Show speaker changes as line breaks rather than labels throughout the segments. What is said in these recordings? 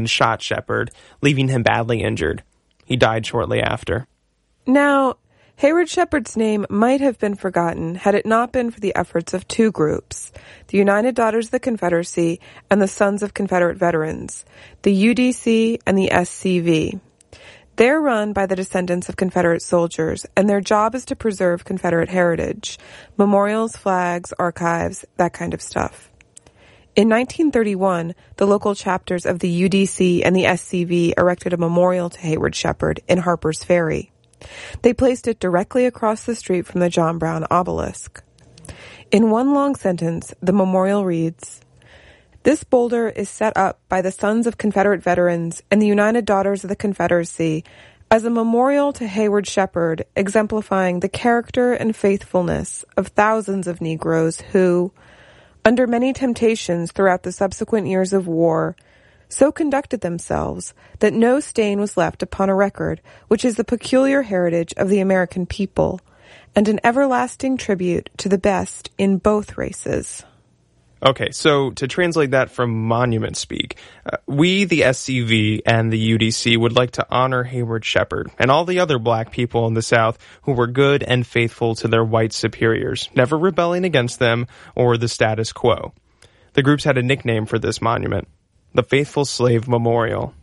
and shot Shepherd, leaving him badly injured. He died shortly after.
Now, Hayward Shepherd's name might have been forgotten had it not been for the efforts of two groups, the United Daughters of the Confederacy and the Sons of Confederate Veterans, the UDC and the SCV. They're run by the descendants of Confederate soldiers, and their job is to preserve Confederate heritage, memorials, flags, archives, that kind of stuff. In 1931, the local chapters of the UDC and the SCV erected a memorial to Hayward Shepherd in Harper's Ferry. They placed it directly across the street from the John Brown obelisk. In one long sentence, the memorial reads, "This boulder is set up by the Sons of Confederate Veterans and the United Daughters of the Confederacy as a memorial to Hayward Shepherd, exemplifying the character and faithfulness of thousands of Negroes who, under many temptations throughout the subsequent years of war, so conducted themselves that no stain was left upon a record which is the peculiar heritage of the American people, and an everlasting tribute to the best in both races."
Okay, so to translate that from monument speak, we, the SCV and the UDC, would like to honor Hayward Shepherd and all the other black people in the South who were good and faithful to their white superiors, never rebelling against them or the status quo. The groups had a nickname for this monument, the Faithful Slave Memorial.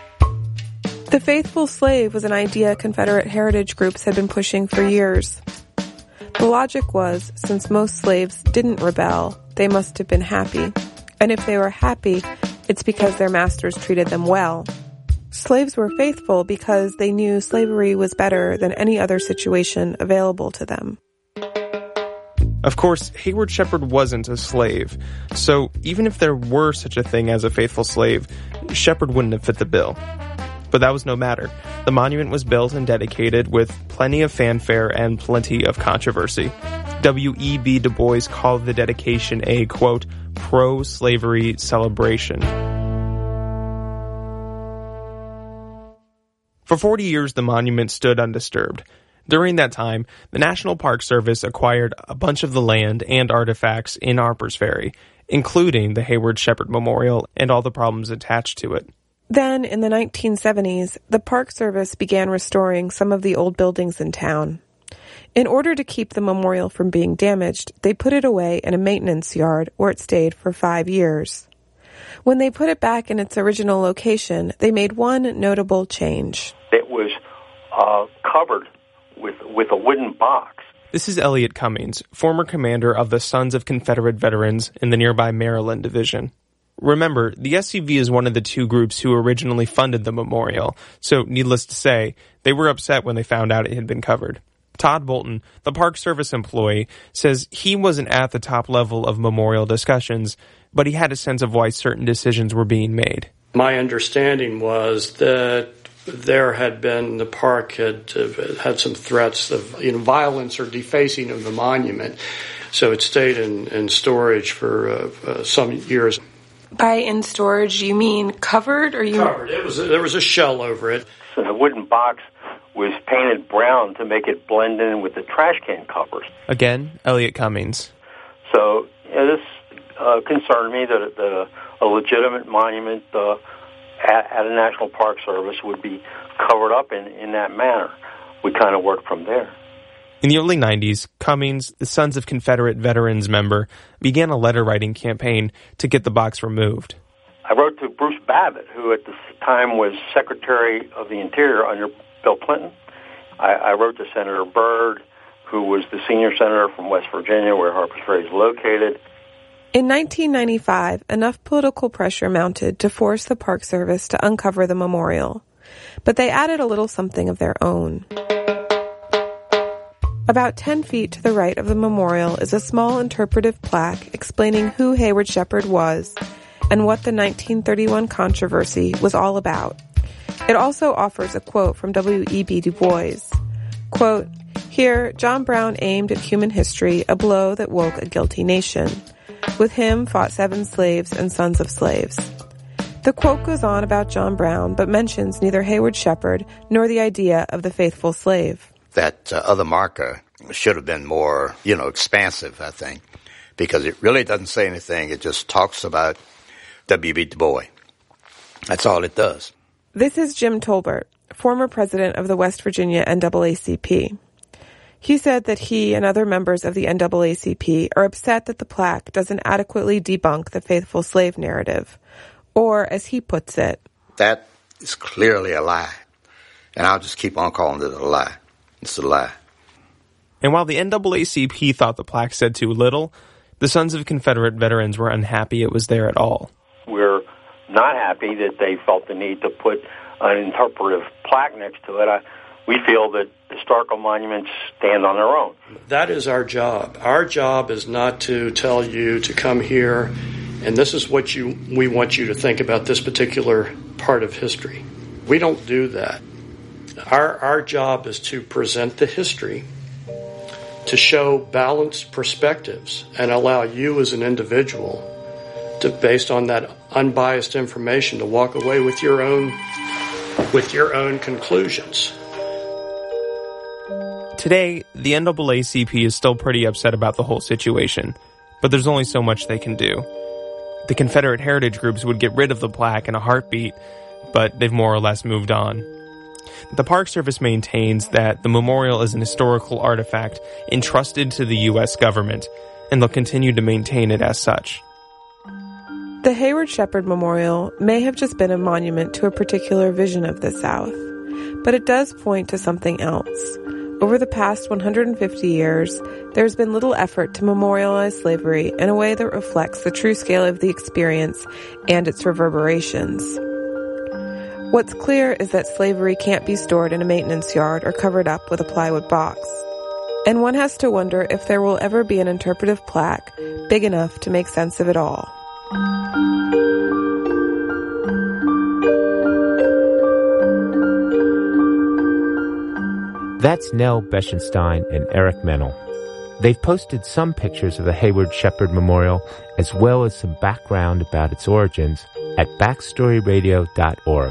The Faithful Slave was an idea Confederate heritage groups had been pushing for years. The logic was, since most slaves didn't rebel, they must have been happy. And if they were happy, it's because their masters treated them well. Slaves were faithful because they knew slavery was better than any other situation available to them.
Of course, Hayward Shepherd wasn't a slave, so even if there were such a thing as a faithful slave, Shepherd wouldn't have fit the bill. But that was no matter. The monument was built and dedicated with plenty of fanfare and plenty of controversy. W.E.B. Du Bois called the dedication a, quote, pro-slavery celebration. For 40 years, the monument stood undisturbed. During that time, the National Park Service acquired a bunch of the land and artifacts in Harper's Ferry, including the Hayward Shepherd Memorial and all the problems attached to it.
Then, in the 1970s, the Park Service began restoring some of the old buildings in town. In order to keep the memorial from being damaged, they put it away in a maintenance yard where it stayed for 5 years. When they put it back in its original location, they made one notable change.
It was covered with a wooden box.
This is Elliot Cummings, former commander of the Sons of Confederate Veterans in the nearby Maryland Division. Remember, the SCV is one of the two groups who originally funded the memorial, so needless to say, they were upset when they found out it had been covered. Todd Bolton, the Park Service employee, says he wasn't at the top level of memorial discussions, but he had a sense of why certain decisions were being made.
My understanding was that the park had some threats of violence or defacing of the monument, so it stayed in storage for some years.
By in storage, you mean covered, or you?
Covered. There was a shell over it.
So the wooden box was painted brown to make it blend in with the trash can covers.
Again, Elliot Cummings.
So this concerned me that a legitimate monument at a National Park Service would be covered up in that manner. We kind of worked from there.
In the early 90s, Cummings, the Sons of Confederate Veterans member, began a letter-writing campaign to get the box removed.
I wrote to Bruce Babbitt, who at the time was Secretary of the Interior under Bill Clinton. I wrote to Senator Byrd, who was the senior senator from West Virginia, where Harper's Ferry is located.
In 1995, enough political pressure mounted to force the Park Service to uncover the memorial. But they added a little something of their own. About 10 feet to the right of the memorial is a small interpretive plaque explaining who Hayward Shepherd was and what the 1931 controversy was all about. It also offers a quote from W.E.B. Du Bois. Quote, "Here, John Brown aimed at human history a blow that woke a guilty nation. With him fought 7 slaves and sons of slaves." The quote goes on about John Brown, but mentions neither Hayward Shepherd nor the idea of the faithful slave.
That other marker should have been more, expansive, I think, because it really doesn't say anything. It just talks about W.B. Du Bois. That's all it does.
This is Jim Tolbert, former president of the West Virginia NAACP. He said that he and other members of the NAACP are upset that the plaque doesn't adequately debunk the faithful slave narrative, or, as he puts it,
that is clearly a lie. And I'll just keep on calling it a lie. It's a lie.
And while the NAACP thought the plaque said too little, the Sons of Confederate Veterans were unhappy it was there at all.
We're not happy that they felt the need to put an interpretive plaque next to it. We feel that historical monuments stand on their own.
That is our job. Our job is not to tell you to come here and this is what we want you to think about this particular part of history. We don't do that. Our job is to present the history, to show balanced perspectives, and allow you as an individual to, based on that unbiased information, to walk away with your own conclusions.
Today, the NAACP is still pretty upset about the whole situation, but there's only so much they can do. The Confederate heritage groups would get rid of the plaque in a heartbeat, but they've more or less moved on. The Park Service maintains that the memorial is an historical artifact entrusted to the U.S. government, and they'll continue to maintain it as such.
The Hayward Shepherd Memorial may have just been a monument to a particular vision of the South, but it does point to something else. Over the past 150 years, there's been little effort to memorialize slavery in a way that reflects the true scale of the experience and its reverberations. What's clear is that slavery can't be stored in a maintenance yard or covered up with a plywood box. And one has to wonder if there will ever be an interpretive plaque big enough to make sense of it all.
That's Nell Beschenstein and Eric Mennel. They've posted some pictures of the Hayward Shepherd Memorial as well as some background about its origins at backstoryradio.org.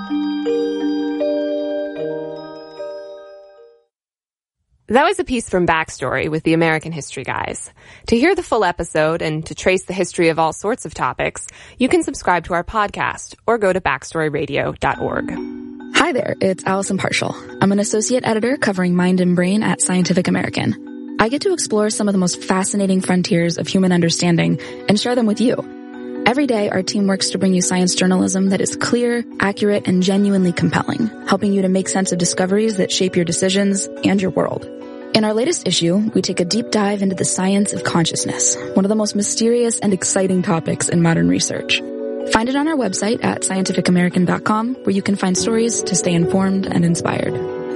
That was a piece from Backstory with the American History Guys. To hear the full episode and to trace the history of all sorts of topics, you can subscribe to our podcast or go to backstoryradio.org.
Hi there, it's Allison Partial. I'm an associate editor covering mind and brain at Scientific American. I get to explore some of the most fascinating frontiers of human understanding and share them with you. Every day, our team works to bring you science journalism that is clear, accurate, and genuinely compelling, helping you to make sense of discoveries that shape your decisions and your world. In our latest issue, we take a deep dive into the science of consciousness, one of the most mysterious and exciting topics in modern research. Find it on our website at scientificamerican.com, where you can find stories to stay informed and inspired.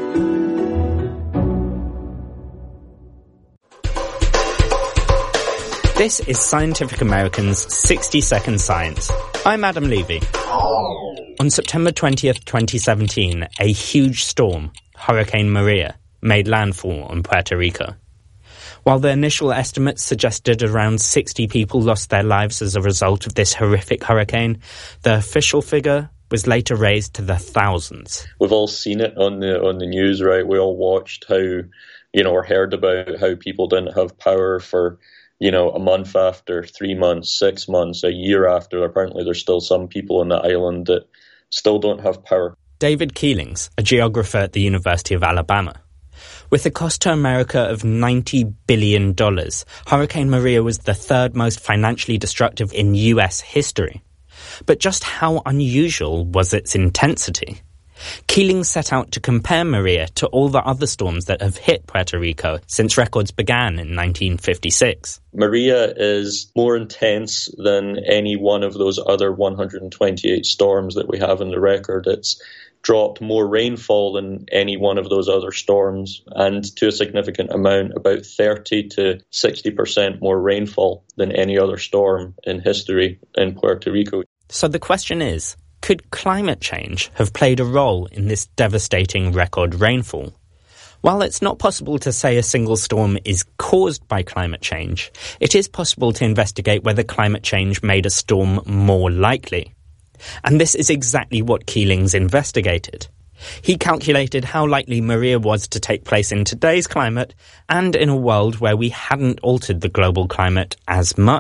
This is Scientific American's 60-Second Science. I'm Adam Levy. On September 20th, 2017, a huge storm, Hurricane Maria, made landfall on Puerto Rico. While the initial estimates suggested around 60 people lost their lives as a result of this horrific hurricane, the official figure was later raised to the thousands.
We've all seen it on the news, right? We all watched how, or heard about how people didn't have power for, a month after, 3 months, 6 months, a year after. Apparently there's still some people on the island that still don't have power.
David Keelings, a geographer at the University of Alabama. With a cost to America of $90 billion, Hurricane Maria was the third most financially destructive in U.S. history. But just how unusual was its intensity? Keeling set out to compare Maria to all the other storms that have hit Puerto Rico since records began in 1956.
Maria is more intense than any one of those other 128 storms that we have in the record. It's dropped more rainfall than any one of those other storms, and to a significant amount, about 30 to 60% more rainfall than any other storm in history in Puerto Rico.
So the question is, could climate change have played a role in this devastating record rainfall? While it's not possible to say a single storm is caused by climate change, it is possible to investigate whether climate change made a storm more likely. And this is exactly what Keelings investigated. He calculated how likely Maria was to take place in today's climate and in a world where we hadn't altered the global climate as much.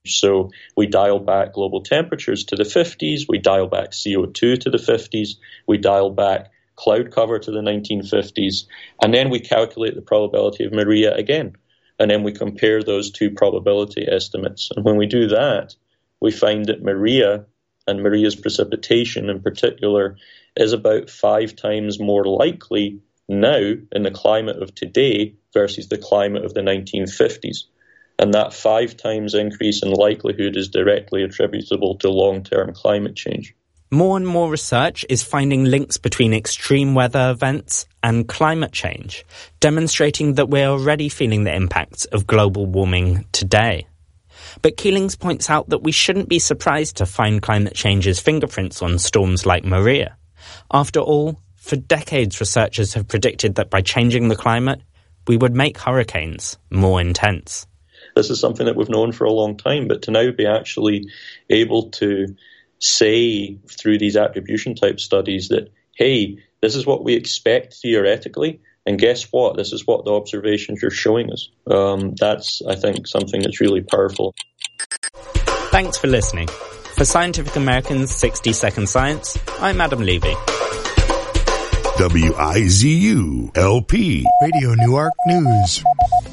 So we dial back global temperatures to the 50s, we dial back CO2 to the 50s, we dial back cloud cover to the 1950s, and then we calculate the probability of Maria again. And then we compare those two probability estimates. And when we do that, we find that Maria and Maria's precipitation in particular is about 5 times more likely now in the climate of today versus the climate of the 1950s. And that 5 times increase in likelihood is directly attributable to long-term climate change.
More and more research is finding links between extreme weather events and climate change, demonstrating that we're already feeling the impacts of global warming today. But Keelings points out that we shouldn't be surprised to find climate change's fingerprints on storms like Maria. After all, for decades researchers have predicted that by changing the climate, we would make hurricanes more intense.
This is something that we've known for a long time, but to now be actually able to say through these attribution type studies that, hey, this is what we expect theoretically, and guess what? This is what the observations are showing us. That's, I think, something that's really powerful.
Thanks for listening. For Scientific American's 60-Second Science, I'm Adam Levy.
WIZU-LP Radio Newark News.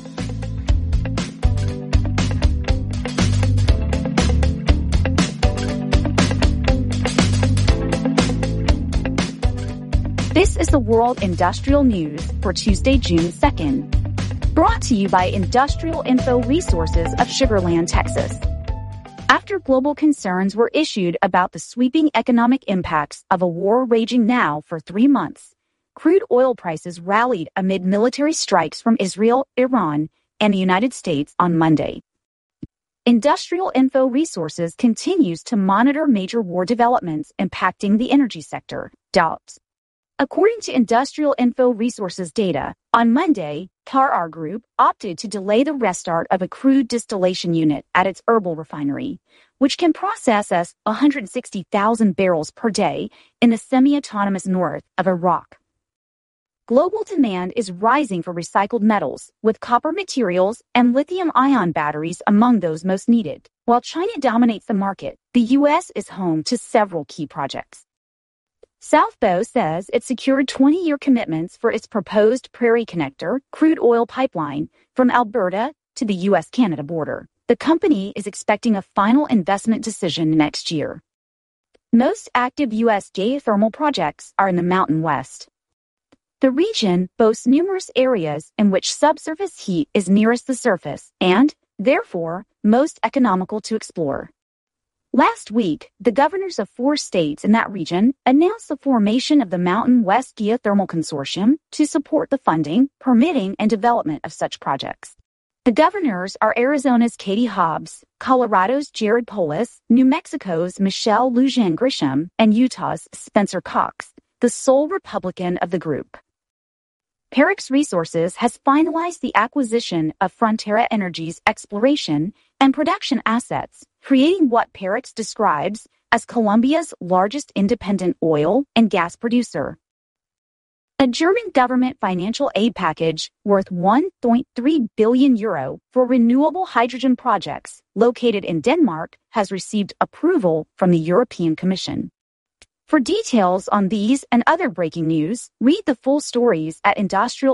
This is the World Industrial News for Tuesday, June 2nd. Brought to you by Industrial Info Resources of Sugar Land, Texas. After global concerns were issued about the sweeping economic impacts of a war raging now for 3 months, crude oil prices rallied amid military strikes from Israel, Iran, and the United States on Monday. Industrial Info Resources continues to monitor major war developments impacting the energy sector, DOPS. According to Industrial Info Resources data, on Monday, Karar Group opted to delay the restart of a crude distillation unit at its Erbil refinery, which can process 160,000 barrels per day in the semi-autonomous north of Iraq. Global demand is rising for recycled metals, with copper materials and lithium-ion batteries among those most needed. While China dominates the market, the U.S. is home to several key projects. South Bow says it secured 20-year commitments for its proposed Prairie Connector crude oil pipeline from Alberta to the U.S.-Canada border. The company is expecting a final investment decision next year. Most active U.S. geothermal projects are in the Mountain West. The region boasts numerous areas in which subsurface heat is nearest the surface and, therefore, most economical to explore. Last week, the governors of 4 states in that region announced the formation of the Mountain West Geothermal Consortium to support the funding, permitting, and development of such projects. The governors are Arizona's Katie Hobbs, Colorado's Jared Polis, New Mexico's Michelle Lujan Grisham, and Utah's Spencer Cox, the sole Republican of the group. Parex Resources has finalized the acquisition of Frontera Energy's exploration and production assets, creating what Parex describes as Colombia's largest independent oil and gas producer. A German government financial aid package worth €1.3 billion for renewable hydrogen projects located in Denmark has received approval from the European Commission. For details on these and other breaking news, read the full stories at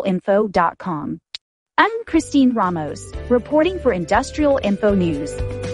industrialinfo.com. I'm Christine Ramos, reporting for Industrial Info News.